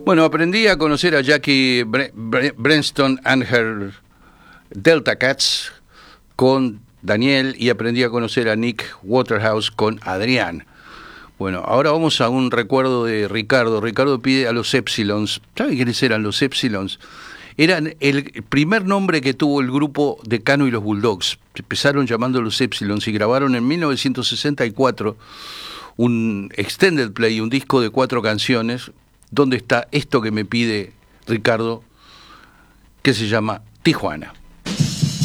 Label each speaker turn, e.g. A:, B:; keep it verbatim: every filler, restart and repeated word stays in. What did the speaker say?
A: Bueno, aprendí a conocer a Jackie Bre Bre Brenston and her Delta Cats con Daniel y aprendí a conocer a Nick Waterhouse con Adrián. Bueno, ahora vamos a un recuerdo de Ricardo. Ricardo pide a los Epsilons. ¿Sabe quiénes eran los Epsilons? Eran el primer nombre que tuvo el grupo de Cano y los Bulldogs. Empezaron llamando los Epsilons y grabaron en mil novecientos sesenta y cuatro un extended play, un disco de cuatro canciones, donde está esto que me pide Ricardo, que se llama Tijuana.